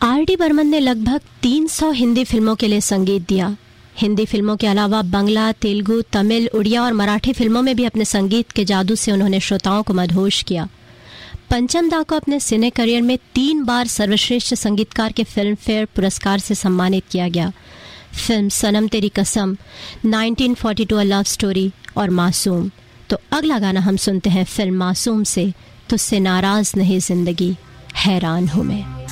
R.D. Burman ने लगभग 300 हिंदी फिल्मों के लिए संगीत दिया। हिंदी फिल्मों के अलावा बंगला, तेलुगु, तमिल, उड़िया और मराठी फिल्मों में भी अपने संगीत के जादू से उन्होंने श्रोताओं को मदहोश किया। पंचम दा को अपने सिने करियर में 3 बार सर्वश्रेष्ठ संगीतकार के फिल्म फेयर पुरस्कार से सम्मानित किया गया। फिल्म सनम तेरी कसम, 1942 अ लव स्टोरी और मासूम। तो अगला गाना हम सुनते हैं फिल्म मासूम से, तुझसे नाराज नहीं जिंदगी, हैरान हूँ मैं।